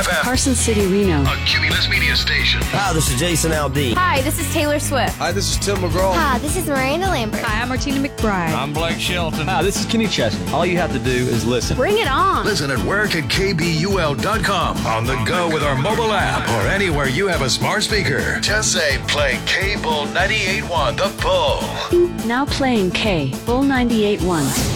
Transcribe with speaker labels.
Speaker 1: FM.
Speaker 2: Carson City, Reno.
Speaker 1: A Cumulus Media Station.
Speaker 3: Hi, this is Jason Aldean.
Speaker 4: Hi, this is Taylor Swift.
Speaker 5: Hi, this is Tim McGraw.
Speaker 6: Hi, this is Miranda Lambert.
Speaker 7: Hi, I'm Martina McBride.
Speaker 8: I'm Blake Shelton.
Speaker 9: Hi, this is Kenny Chesney. All you have to do is listen.
Speaker 4: Bring it on.
Speaker 1: Listen at work@kbul.com, on the go with our mobile app, or anywhere you have a smart speaker. Just say, play K-Bull 98.1 The Bull.
Speaker 2: Now playing K, Bull 98.1.